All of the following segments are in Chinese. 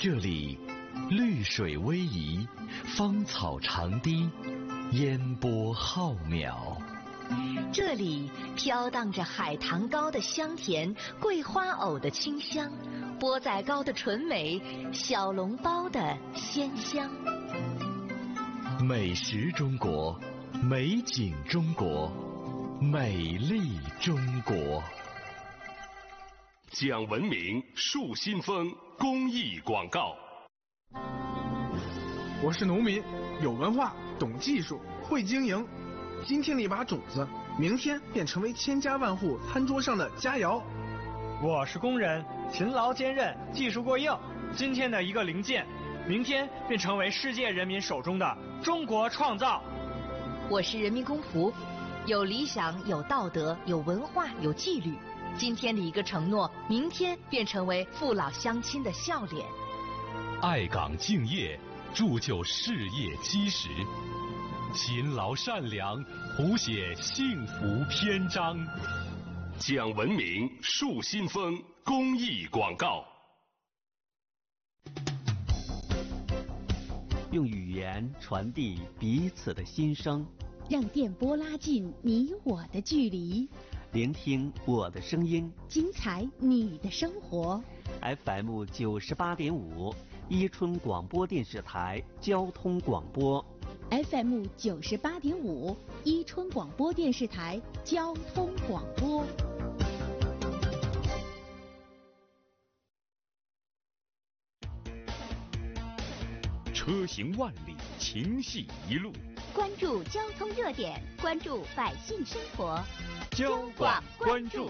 这里绿水逶迤，芳草长堤，烟波浩渺。 这里飘荡着海棠糕的香甜，桂花藕的清香，钵仔糕的醇美，小笼包的鲜香。 美食中国，美景中国，美丽中国。 讲文明树新风公益广告。 我是农民，有文化，懂技术，会经营。今天的一把种子，明天便成为千家万户餐桌上的佳肴。 我是工人，勤劳坚韧，技术过硬。今天的一个零件，明天便成为世界人民手中的中国创造。 我是人民公仆，有理想，有道德，有文化，有纪律。今天的一个承诺，明天便成为父老乡亲的笑脸。 爱岗敬业，铸就事业基石；勤劳善良，谱写幸福篇章。讲文明树新风公益广告。 用语言传递彼此的心声， 让电波拉近你我的距离。 聆听我的声音， 精彩你的生活。 FM 98.5，伊春广播电视台交通广播。 FM 98.5，伊春广播电视台交通广播。 车行万里，情系一路。 关注交通热点，关注百姓生活。 交广关注。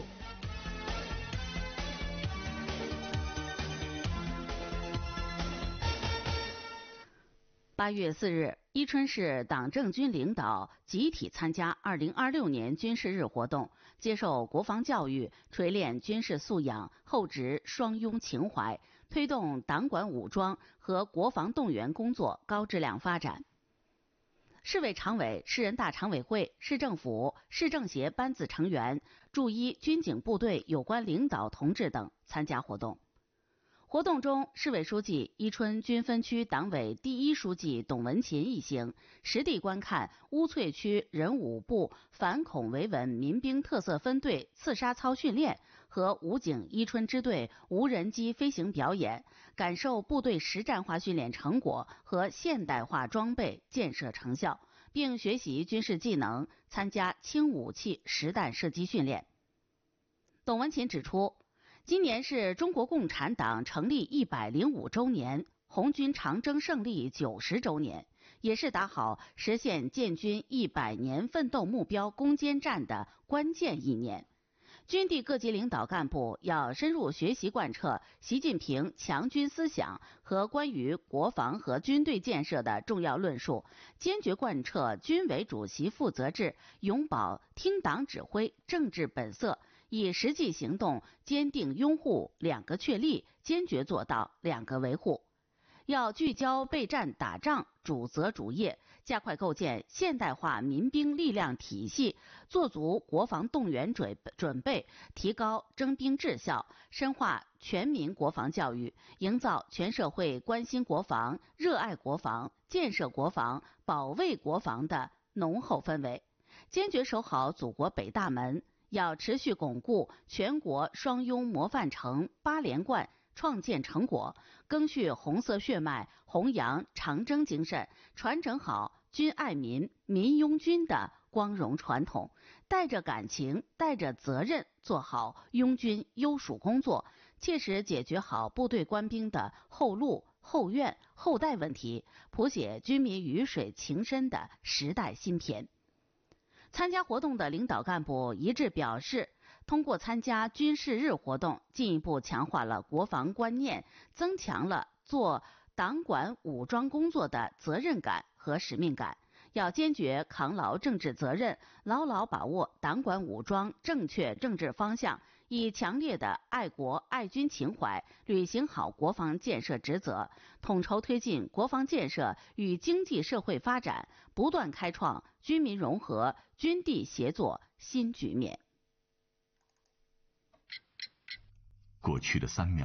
8月4日，伊春市党政军领导集体参加2026年军事日活动，接受国防教育，锤炼军事素养，厚植双拥情怀，推动党管武装和国防动员工作高质量发展。市委常委、市人大常委会、市政府、市政协班子成员、驻伊军警部队有关领导同志等参加活动。活动中，市委书记、伊春军分区党委第一书记董文琴一行实地观看乌翠区人武部反恐维稳民兵特色分队刺杀操训练和武警伊春支队无人机飞行表演，感受部队实战化训练成果和现代化装备建设成效，并学习军事技能，参加轻武器实弹射击训练。董文琴指出，今年是中国共产党成立105周年，红军长征胜利90周年，也是打好实现建军100年奋斗目标攻坚战的关键一年。军地各级领导干部要深入学习贯彻习近平强军思想和关于国防和军队建设的重要论述，坚决贯彻军委主席负责制，永葆听党指挥政治本色，以实际行动坚定拥护2个确立，坚决做到2个维护。要聚焦备战打仗主责主业，加快构建现代化民兵力量体系，做足国防动员准备，提高征兵质效，深化全民国防教育，营造全社会关心国防、热爱国防、建设国防、保卫国防的浓厚氛围。坚决守好祖国北大门，要持续巩固全国双拥模范城8连冠创建成果，赓续红色血脉，弘扬长征精神，传承好军爱民、民拥军的光荣传统，带着感情、带着责任做好拥军优属工作，切实解决好部队官兵的后路、后院、后代问题，谱写军民鱼水情深的时代新篇。参加活动的领导干部一致表示，通过参加军事日活动，进一步强化了国防观念，增强了做党管武装工作的责任感和使命感。要坚决扛牢政治责任，牢牢把握党管武装正确政治方向，以强烈的爱国爱军情怀履行好国防建设职责，统筹推进国防建设与经济社会发展，不断开创军民融合、军地协作新局面。 过去的3秒，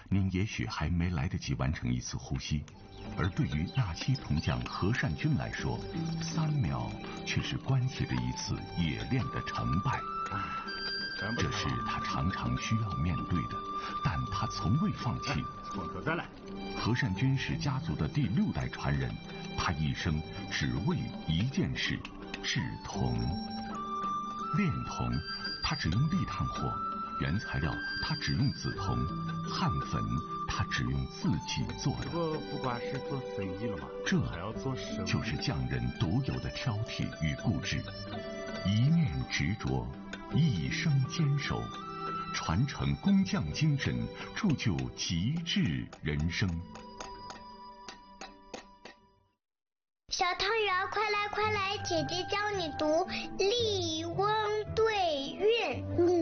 您也许还没来得及完成一次呼吸，而对于那期铜匠何善君来说，3秒却是关系着一次冶炼的成败。这是他常常需要面对的，但他从未放弃。 再来。 何善君是家族的第6代传人，他一生只为一件事：制铜。炼铜，他只用砾炭火；原材料，他只用紫铜；焊粉，他只用自己做的。 不管是做生意了嘛， 这还要做生意， 就是匠人独有的挑剔与固执，一念执着，一生坚守，传承工匠精神，铸就极致人生。 小汤圆，快来快来，姐姐教你读《笠翁对韵》。